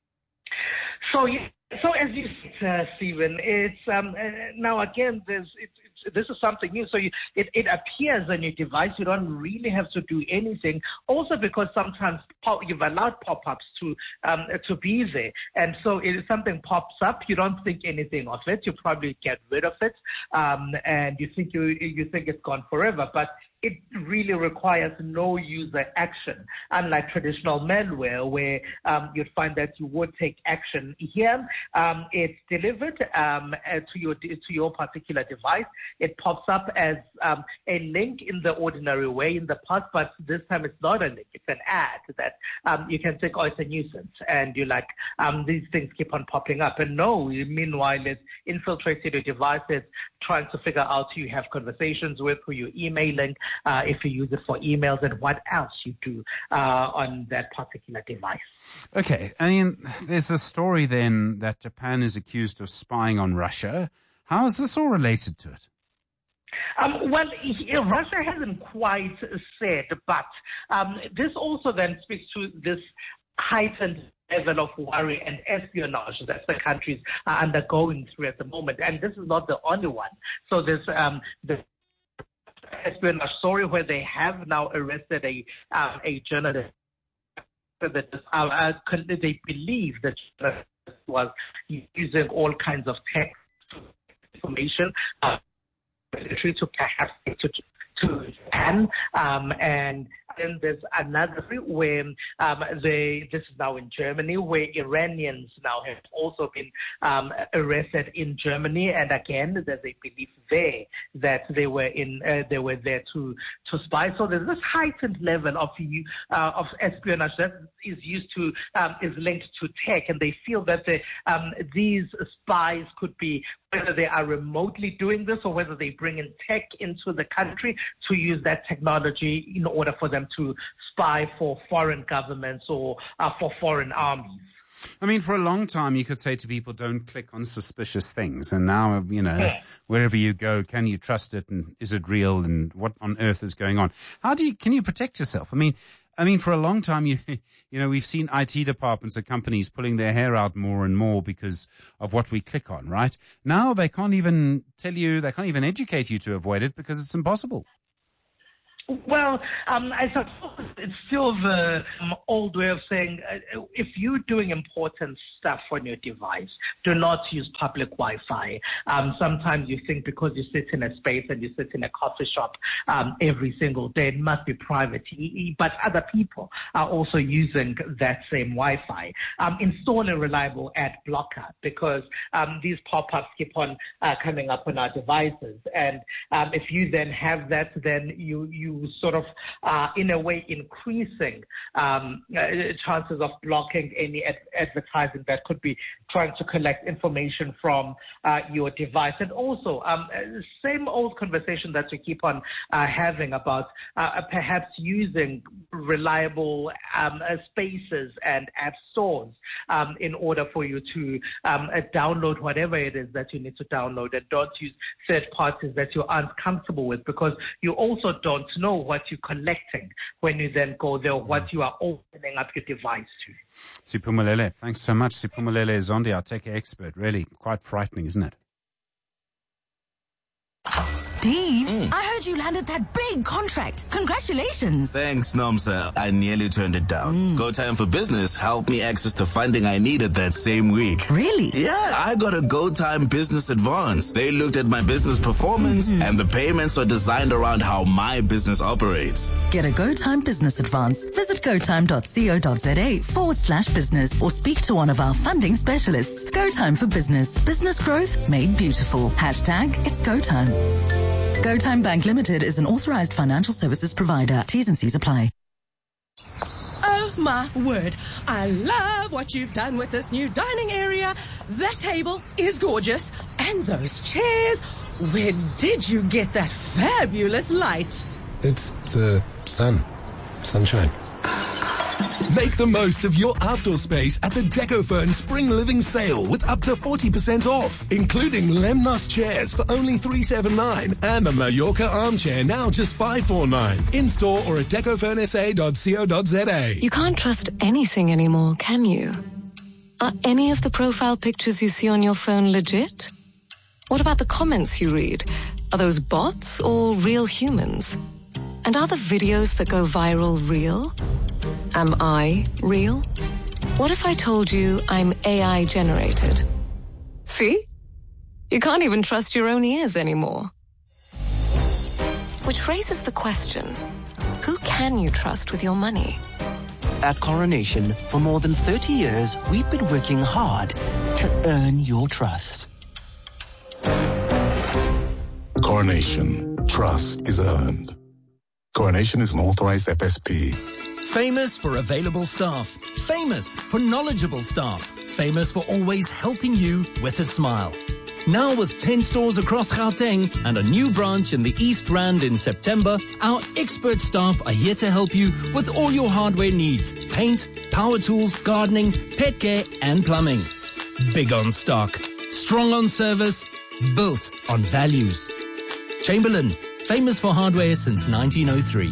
So, yeah. So as you said, uh, Stephen, it's um, uh, now again. There's it's, it's, this is something new. So you, it it appears on your device. You don't really have to do anything. Also, because sometimes pop, you've allowed pop-ups to um, to be there, and so if something pops up, you don't think anything of it. You probably get rid of it, um, and you think you you think it's gone forever, but it really requires no user action, unlike traditional malware where um, you'd find that you would take action. Here, um, it's delivered um, uh, to your to your particular device. It pops up as um, a link in the ordinary way in the past, but this time it's not a link. It's an ad that um, you can think, oh, it's a nuisance, and you're like, um, these things keep on popping up. And no, meanwhile, it's infiltrated your devices, trying to figure out who you have conversations with, who you're emailing, Uh, if you use it for emails, and what else you do uh, on that particular device. Okay, I mean, there's a story then that Japan is accused of spying on Russia. How is this all related to it? Um, well, Russia hasn't quite said, but um, this also then speaks to this heightened level of worry and espionage that the countries are undergoing through at the moment. And this is not the only one. So there's um, the espionage story where they have now arrested a uh, a journalist that uh, they believe that was using all kinds of text information uh, to perhaps to to Japan um, and then there's another where um, they, this is now in Germany, where Iranians now have also been um, arrested in Germany, and again, there's a belief there that they were in, uh, they were there to to spy. So there's this heightened level of uh, of espionage that is used to um, is linked to tech, and they feel that the, um, these spies could be, whether they are remotely doing this or whether they bring in tech into the country to use that technology in order for them to spy for foreign governments or uh, for foreign armies. I mean, for a long time, you could say to people, don't click on suspicious things. And now, you know, yeah. wherever you go, can you trust it? And is it real? And what on earth is going on? How do you, can you protect yourself? I mean, I mean, for a long time, you, you know, we've seen I T departments of companies pulling their hair out more and more because of what we click on, right? Now they can't even tell you, they can't even educate you to avoid it because it's impossible. Well, um, I suppose it's still the um, old way of saying uh, if you're doing important stuff on your device, do not use public Wi-Fi. Um, sometimes you think because you sit in a space and you sit in a coffee shop um, every single day, it must be private. But other people are also using that same Wi-Fi. Um, install a reliable ad blocker because um, these pop-ups keep on uh, coming up on our devices. And um, if you then have that, then you you sort of, uh, in a way, increasing um, uh, chances of blocking any ad- advertising that could be trying to collect information from uh, your device. And also, um, same old conversation that we keep on uh, having about uh, perhaps using reliable um, uh, spaces and app stores um, in order for you to um, uh, download whatever it is that you need to download, and don't use third parties that you aren't comfortable with, because you also don't know what you're collecting when you then go there, what you are opening up your device to. Siphumelele, thanks so much. Siphumelele Zondi, our tech expert. Really quite frightening, isn't it? Steve, mm. I heard you landed that big contract. Congratulations. Thanks, Nomsa. I nearly turned it down. Mm. Go Time for Business helped me access the funding I needed that same week. Really? Yeah, I got a Go Time Business Advance. They looked at my business performance, mm-hmm. and the payments are designed around how my business operates. Get a Go Time Business Advance. Visit gotime.co.za forward slash business or speak to one of our funding specialists. Go Time for Business. Business growth made beautiful. Hashtag it's Go Time. GoTime Bank Limited is an authorized financial services provider. T's and C's apply. Oh, my word. I love what you've done with this new dining area. That table is gorgeous. And those chairs. Where did you get that fabulous light? It's the sun. Sunshine. Make the most of your outdoor space at the DecoFern Spring Living Sale with up to forty percent off, including Lemnos chairs for only three seventy-nine and the Mallorca armchair now just five forty-nine. In-store or at decofern s a dot co dot z a. You can't trust anything anymore, can you? Are any of the profile pictures you see on your phone legit? What about the comments you read? Are those bots or real humans? And are the videos that go viral real? Am I real? What if I told you I'm A I generated? See? You can't even trust your own ears anymore. Which raises the question, who can you trust with your money? At Coronation, for more than thirty years, we've been working hard to earn your trust. Coronation. Trust is earned. Coronation is an authorized F S P. Famous for available staff. Famous for knowledgeable staff. Famous for always helping you with a smile. Now with ten stores across Gauteng and a new branch in the East Rand in September, our expert staff are here to help you with all your hardware needs. Paint, power tools, gardening, pet care and plumbing. Big on stock. Strong on service. Built on values. Chamberlain. Famous for hardware since nineteen oh three.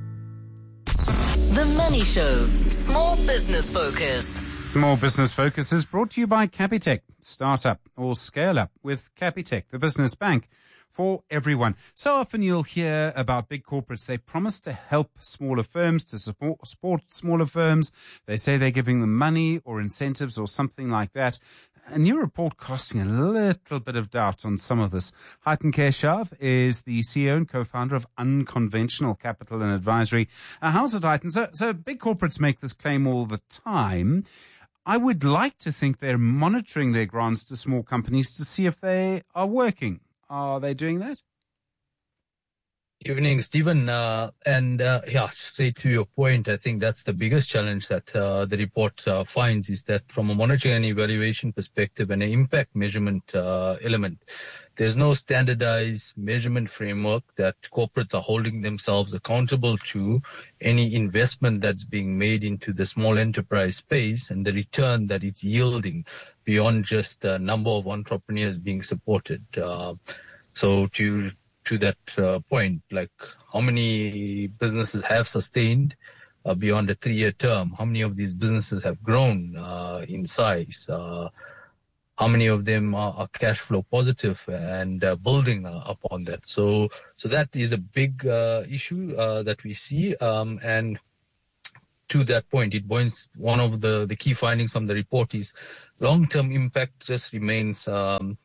The Money Show. Small Business Focus. Small Business Focus is brought to you by Capitec. Start up or scale up with Capitec, the business bank for everyone. So often you'll hear about big corporates. They promise to help smaller firms, to support, support smaller firms. They say they're giving them money or incentives or something like that. a new report casting a little bit of doubt on some of this. Hiten Keshav is the C E O and co-founder of Unconventional Capital and Advisory. Uh, how's it, Hiten? So, so big corporates make this claim all the time. I would like to think they're monitoring their grants to small companies to see if they are working. Are they doing that? Evening, Stephen. Uh, and uh, yeah, straight to your point, I think that's the biggest challenge that uh, the report uh, finds is that from a monitoring and evaluation perspective and an impact measurement uh, element, there's no standardized measurement framework that corporates are holding themselves accountable to any investment that's being made into the small enterprise space and the return that it's yielding beyond just the number of entrepreneurs being supported. Uh, so to to that uh, point, like how many businesses have sustained uh, beyond a three-year term? How many of these businesses have grown uh, in size? Uh, how many of them are, are cash flow positive and uh, building uh, upon that? So, so that is a big uh, issue uh, that we see. Um, and to that point, it points one of the, the key findings from the report is long-term impact just remains um,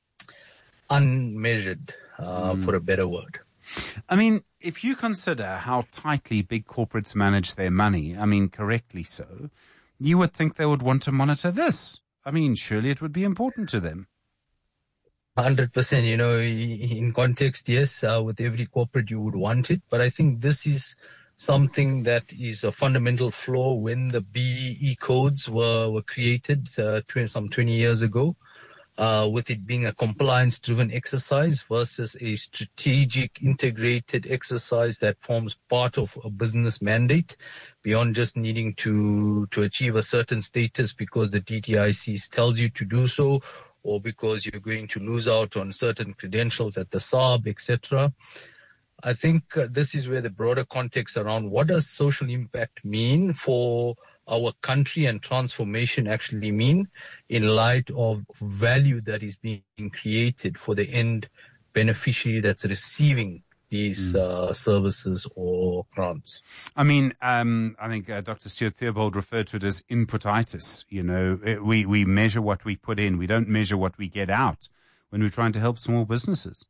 unmeasured. Uh, mm. For a better word. I mean, if you consider how tightly big corporates manage their money, I mean, correctly so, you would think they would want to monitor this. I mean, surely it would be important to them. one hundred percent. You know, in context, yes, uh, with every corporate you would want it. But I think this is something that is a fundamental flaw when the B E E codes were, were created uh, some twenty years ago. Uh, with it being a compliance-driven exercise versus a strategic, integrated exercise that forms part of a business mandate beyond just needing to to achieve a certain status because the D T I C tells you to do so or because you're going to lose out on certain credentials at the S A R B, et cetera. I think uh, this is where the broader context around what does social impact mean for our country and transformation actually mean in light of value that is being created for the end beneficiary that's receiving these mm. uh, services or grants. I mean, um, I think uh, Doctor Stuart Theobald referred to it as inputitis. You know, it, we, we measure what we put in. We don't measure what we get out when we're trying to help small businesses.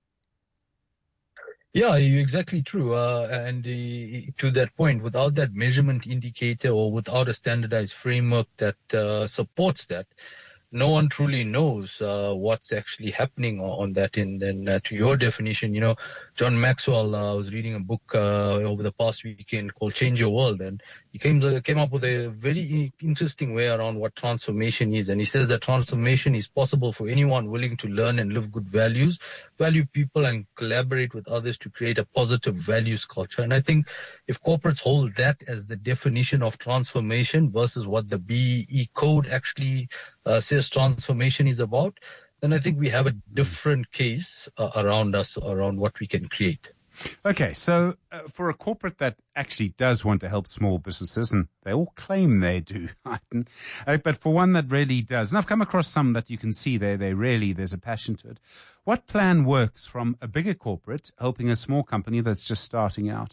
Yeah, you're exactly true. Uh, and uh, to that point, without that measurement indicator or without a standardized framework that uh, supports that, no one truly knows uh, what's actually happening on that end. And uh, to your definition, you know, John Maxwell uh, was reading a book uh, over the past weekend called Change Your World, and he came to, came up with a very interesting way around what transformation is. And he says that transformation is possible for anyone willing to learn and live good values, value people, and collaborate with others to create a positive values culture. And I think if corporates hold that as the definition of transformation versus what the B E E code actually uh, says transformation is about, then I think we have a different case uh, around us, around what we can create. Okay, so uh, for a corporate that actually does want to help small businesses, and they all claim they do, uh, but for one that really does, and I've come across some that you can see there, they really, there's a passion to it. What plan works from a bigger corporate helping a small company that's just starting out?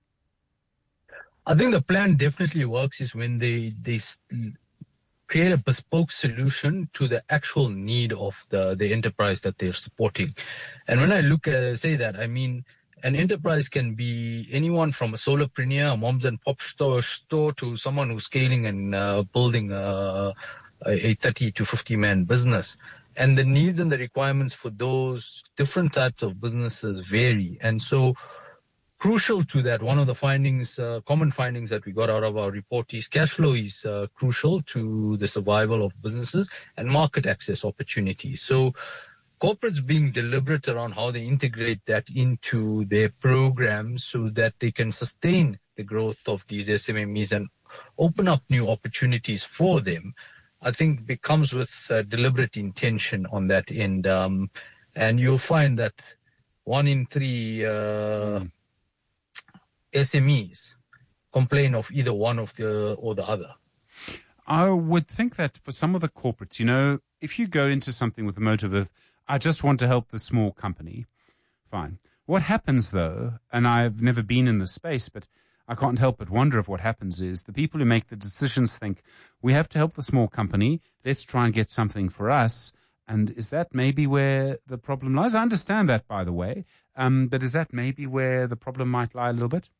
I think the plan definitely works is when they, they create a bespoke solution to the actual need of the, the enterprise that they're supporting. And when I look at, say that, I mean, an enterprise can be anyone from a solopreneur, a moms and pop store, store to someone who's scaling and uh, building a, a thirty to fifty man business. And the needs and the requirements for those different types of businesses vary. And so crucial to that, one of the findings, uh, common findings that we got out of our report is cash flow is uh, crucial to the survival of businesses and market access opportunities. So corporates being deliberate around how they integrate that into their programs so that they can sustain the growth of these S M M Es and open up new opportunities for them, I think becomes with uh, deliberate intention on that end. Um, and you'll find that one in three uh, mm. S M Es complain of either one of the or the other. I would think that for some of the corporates, you know, if you go into something with the motive of, I just want to help the small company, fine. What happens though, and I've never been in this space, but I can't help but wonder if what happens is the people who make the decisions think we have to help the small company. Let's try and get something for us. And is that maybe where the problem lies? I understand that, by the way. Um, but is that maybe where the problem might lie a little bit?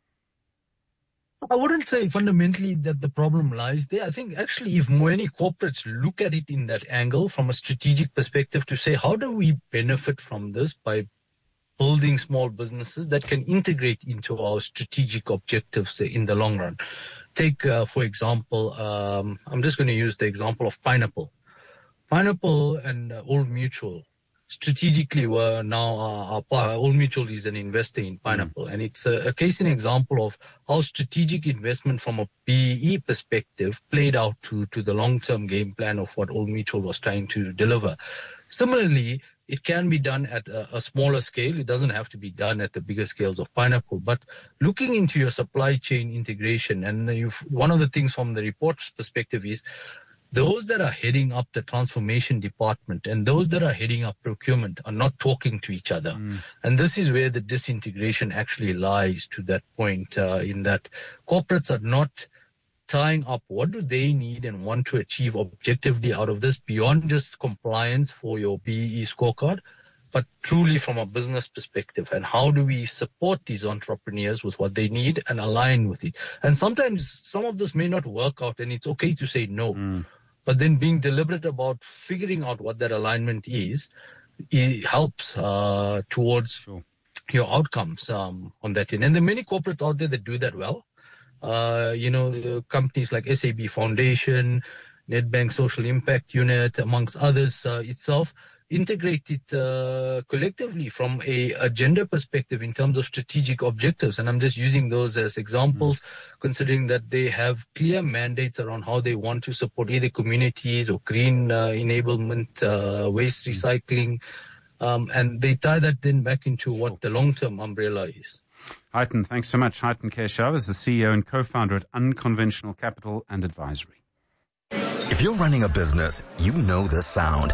I wouldn't say fundamentally that the problem lies there. I think actually if many corporates look at it in that angle from a strategic perspective to say, how do we benefit from this by building small businesses that can integrate into our strategic objectives in the long run? Take, uh, for example, um, I'm just going to use the example of Pineapple. Pineapple and uh, Old Mutual strategically were now, uh, uh, Old Mutual is an investor in Pineapple. Mm. And it's a, a case in example of how strategic investment from a P E perspective played out to, to the long-term game plan of what Old Mutual was trying to deliver. Similarly, it can be done at a, a smaller scale. It doesn't have to be done at the bigger scales of Pineapple. But looking into your supply chain integration, and you've, one of the things from the report's perspective is those that are heading up the transformation department and those that are heading up procurement are not talking to each other. Mm. And this is where the disintegration actually lies to that point, uh, in that corporates are not tying up what do they need and want to achieve objectively out of this beyond just compliance for your B E E scorecard, but truly from a business perspective. And how do we support these entrepreneurs with what they need and align with it? And sometimes some of this may not work out and it's okay to say no. Mm. But then being deliberate about figuring out what that alignment is, it helps uh, towards sure. your outcomes um, on that end. And there are many corporates out there that do that well. Uh, you know, the companies like S A B Foundation, Nedbank Social Impact Unit, amongst others uh, itself, integrate it uh, collectively from a agenda perspective in terms of strategic objectives. And I'm just using those as examples, mm. considering that they have clear mandates around how they want to support either communities or green uh, enablement, uh, waste recycling. Um, and they tie that then back into what the long-term umbrella is. Hyten, thanks so much. Hyten Keshav is the C E O and co-founder at Unconventional Capital and Advisory. If you're running a business, you know this sound.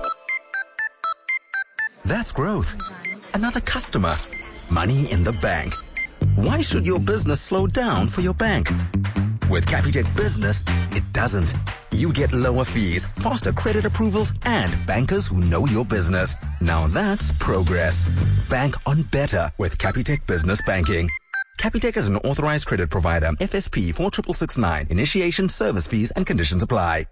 That's growth. Another customer. Money in the bank. Why should your business slow down for your bank? With Capitec Business, it doesn't. You get lower fees, faster credit approvals, and bankers who know your business. Now that's progress. Bank on better with Capitec Business Banking. Capitec is an authorized credit provider. F S P four six six nine. Initiation, service fees, and conditions apply.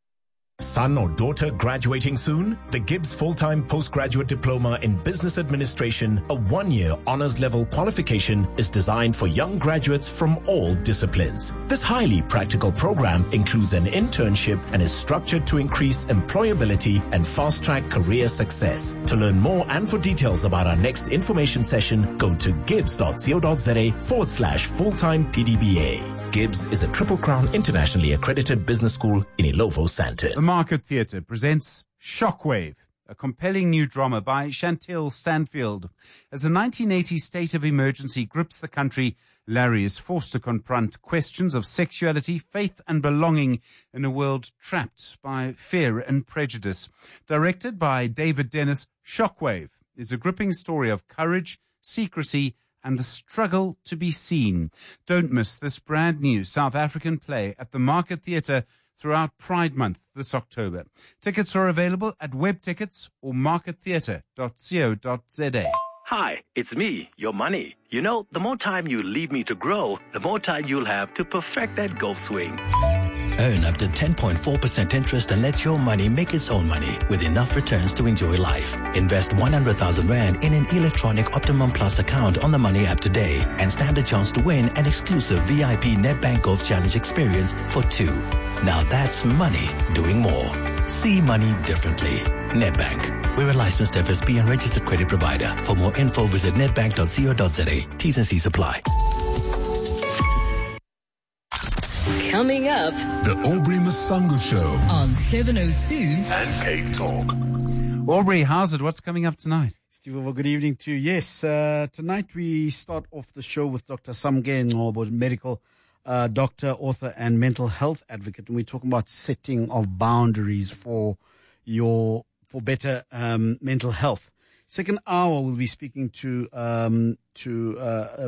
Son or daughter graduating soon? The Gibbs Full-Time Postgraduate Diploma in Business Administration, a one-year honors-level qualification, is designed for young graduates from all disciplines. This highly practical program includes an internship and is structured to increase employability and fast-track career success. To learn more and for details about our next information session, go to gibbs.co.za forward slash full-time PDBA. Gibbs is a Triple Crown internationally accredited business school in Illovo, Sandton. The Market Theatre presents Shockwave, a compelling new drama by Chantel Stanfield. As the nineteen eighty state of emergency grips the country, Larry is forced to confront questions of sexuality, faith and belonging in a world trapped by fear and prejudice. Directed by David Dennis, Shockwave is a gripping story of courage, secrecy, and the struggle to be seen. Don't miss this brand new South African play at the Market Theatre throughout Pride Month this October. Tickets are available at web tickets or market theatre dot co dot za. Hi, it's me, your money. You know, the more time you leave me to grow, the more time you'll have to perfect that golf swing. Earn up to ten point four percent interest and let your money make its own money with enough returns to enjoy life. Invest one hundred thousand rand in an electronic Optimum Plus account on the Money app today and stand a chance to win an exclusive V I P Nedbank Golf Challenge experience for two. Now that's money doing more. See money differently. Nedbank. We're a licensed F S P and registered credit provider. For more info, visit nedbank dot co dot za. T's and C's apply. Coming up, The Aubrey Masango Show on seven oh two and Cape Talk. Aubrey, how's it? What's coming up tonight? Steve, well, good evening to you. Yes, uh, tonight we start off the show with Doctor Samge Ngobo, medical uh, doctor, author, and mental health advocate. And we're talking about setting of boundaries for your for better um, mental health. Second hour, we'll be speaking to um, to uh, a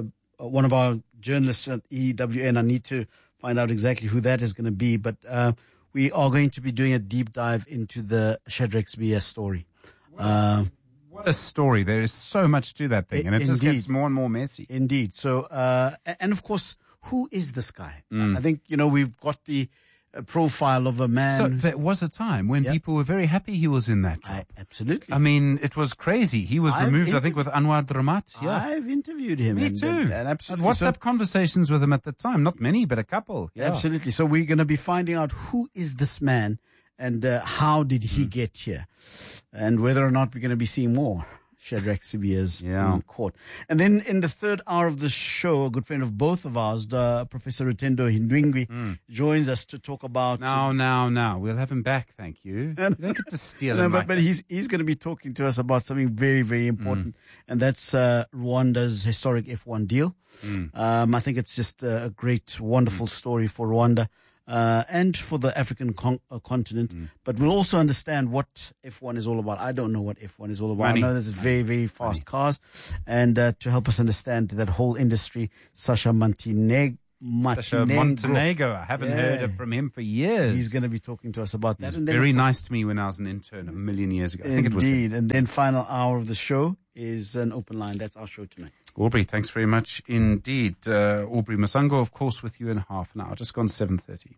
uh, one of our journalists at E W N. I need to find out exactly who that is going to be, but uh, we are going to be doing a deep dive into the Shadrack Sibiya story. Uh, What a story. There is so much to that thing, and it Indeed. just gets more and more messy. Indeed. So, uh, and of course, who is this guy? Mm. I think, you know, we've got the uh, profile of a man. So there was a time when Yep. people were very happy he was in that job. I, absolutely. I mean, it was crazy. He was I've removed, I think, interv- with Anwar Dramat. Yeah. I've interviewed him. Me and, too. And, and Had absolutely. WhatsApp So- conversations with him at the time. Not many, but a couple. Yeah. Absolutely. So we're going to be finding out who is this man and uh, how did he get here, and whether or not we're going to be seeing more Shadrack Sibiya's Yeah. in court. And then in the third hour of the show, a good friend of both of ours, uh, Professor Rutendo Hindwingwi, Mm. joins us to talk about. Now, now, now. We'll have him back, thank you. You don't get to steal No, him. but, Mike. but he's he's going to be talking to us about something very, very important, and that's uh, Rwanda's historic F one deal. Mm. Um, I think it's just a great, wonderful story for Rwanda uh, and for the African con- uh, continent. Mm. But we'll also understand what F one is all about. I don't know what F one is all about. Money. I know there's very, very fast cars, and uh, to help us understand that whole industry, Sasha Montenegro. Sasha Montenegro. I haven't Yeah. heard of- from him for years. He's going to be talking to us about He that. was And then, very of course, nice to me when I was an intern a million years ago. I think it was him. Indeed. And then final hour of the show is an open line. That's our show tonight. Aubrey, thanks very much indeed. Uh, Aubrey Masango, of course, with you in half an hour. Just gone seven thirty.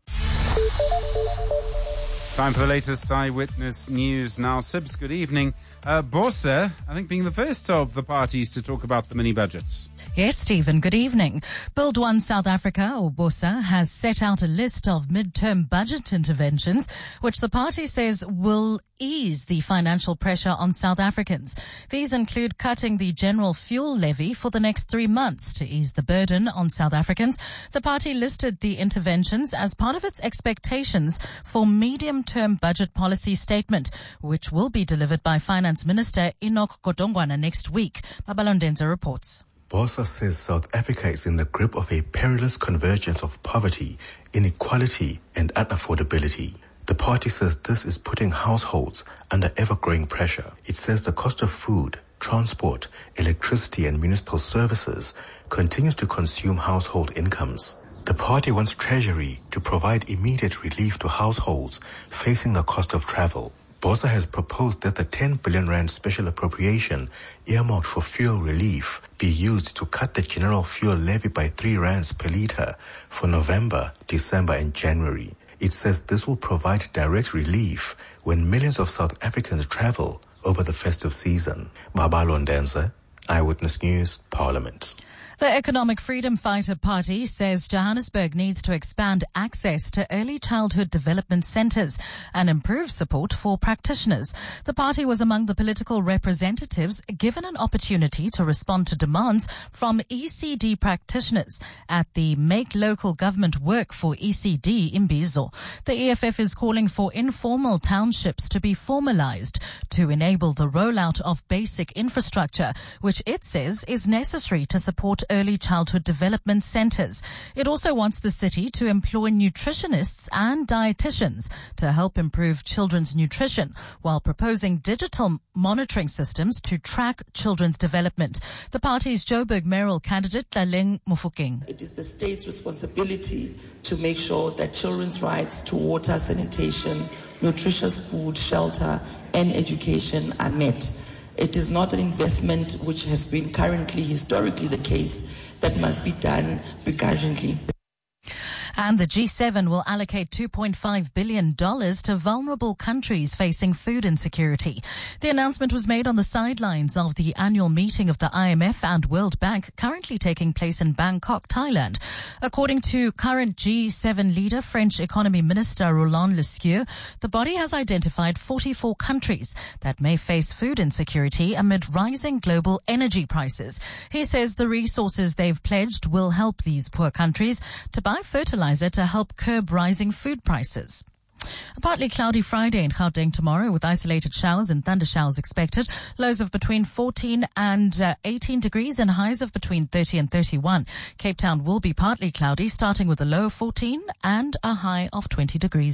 Time for the latest Eyewitness News now. Sibs, good evening. Uh, Bosa, I think being the first of the parties to talk about the mini-budgets. Yes, Stephen, good evening. Build One South Africa, or BOSA, has set out a list of mid-term budget interventions, which the party says will ease the financial pressure on South Africans. These include cutting the general fuel levy for the next three months to ease the burden on South Africans. The party listed the interventions as part of its expectations for medium-term budget policy statement, which will be delivered by Finance Minister Enoch Godongwana next week. Babalondenza reports. BOSA says South Africa is in the grip of a perilous convergence of poverty, inequality, and unaffordability. The party says this is putting households under ever-growing pressure. It says the cost of food, transport, electricity, and municipal services continues to consume household incomes. The party wants Treasury to provide immediate relief to households facing the cost of travel. BOSA has proposed that the ten billion rand special appropriation earmarked for fuel relief be used to cut the general fuel levy by three rands per litre for November, December and January. It says this will provide direct relief when millions of South Africans travel over the festive season. Babalo Ndenza, Eyewitness News, Parliament. The Economic Freedom Fighter Party says Johannesburg needs to expand access to early childhood development centres and improve support for practitioners. The party was among the political representatives given an opportunity to respond to demands from E C D practitioners at the Make Local Government Work for E C D in Imbizo. The E F F is calling for informal townships to be formalised to enable the rollout of basic infrastructure, which it says is necessary to support early childhood development centres. It also wants the city to employ nutritionists and dietitians to help improve children's nutrition while proposing digital monitoring systems to track children's development. The party's Joburg mayoral candidate, Tlaleng Mofokeng. It is the state's responsibility to make sure that children's rights to water, sanitation, nutritious food, shelter, and education are met. It is not an investment which has been currently historically the case that must be done begrudgingly. And the G seven will allocate two point five billion dollars to vulnerable countries facing food insecurity. The announcement was made on the sidelines of the annual meeting of the I M F and World Bank currently taking place in Bangkok, Thailand. According to current G seven leader, French Economy Minister Roland Lescure, the body has identified forty-four countries that may face food insecurity amid rising global energy prices. He says the resources they've pledged will help these poor countries to buy fertilizer to help curb rising food prices. A partly cloudy Friday in Gauteng tomorrow with isolated showers and thunder showers expected. Lows of between fourteen and uh, eighteen degrees and highs of between thirty and thirty-one. Cape Town will be partly cloudy, starting with a low of fourteen and a high of twenty degrees.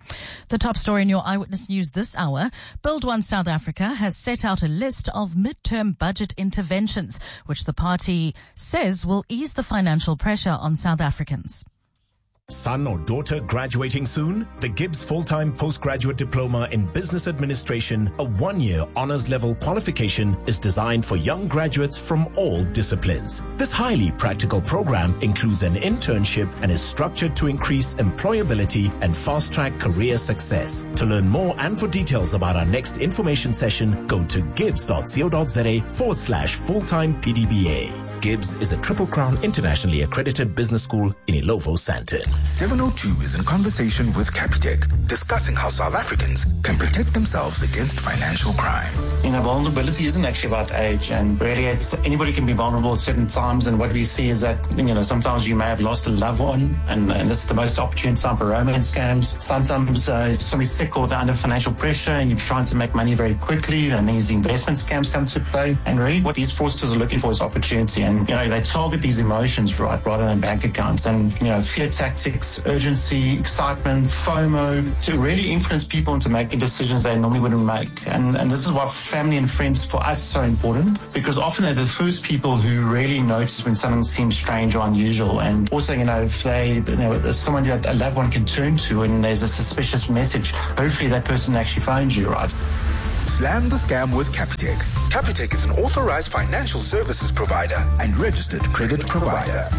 The top story in your Eyewitness News this hour, Build One South Africa has set out a list of midterm budget interventions, which the party says will ease the financial pressure on South Africans. Son or daughter graduating soon? The Gibbs Full-Time Postgraduate Diploma in Business Administration, a one-year honors level qualification, is designed for young graduates from all disciplines. This highly practical program includes an internship and is structured to increase employability and fast-track career success. To learn more and for details about our next information session, go to gibbs.co.za forward slash full-time PDBA. Gibbs is a Triple Crown internationally accredited business school in Ilovo, Sandton. seven oh two is in conversation with Capitec, discussing how South Africans can protect themselves against financial crime. You know, vulnerability isn't actually about age, and really it's anybody can be vulnerable at certain times, and what we see is that, you know, sometimes you may have lost a loved one, and, and this is the most opportune time for romance scams. Sometimes uh, somebody's sick or they're under financial pressure and you're trying to make money very quickly, and these investment scams come to play. And really what these fraudsters are looking for is opportunity, and, you know, they target these emotions, right, rather than bank accounts, and, you know, fear tactics, urgency, excitement, FOMO, to really influence people into making decisions they normally wouldn't make. And, and this is why family and friends for us is so important, because often they're the first people who really notice when something seems strange or unusual. And also, you know, if they, you know, there's someone that a loved one can turn to and there's a suspicious message, hopefully that person actually finds you, right? Slam the scam with Capitec. Capitec is an authorized financial services provider and registered credit provider.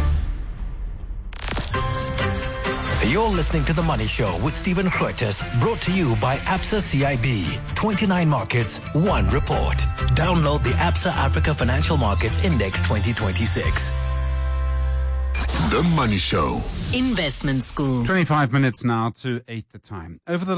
You're listening to The Money Show with Stephen Curtis, brought to you by Absa C I B. twenty-nine markets, one report. Download the Absa Africa Financial Markets Index twenty twenty-six. The Money Show. Investment School. twenty-five minutes now to eight the time. Over the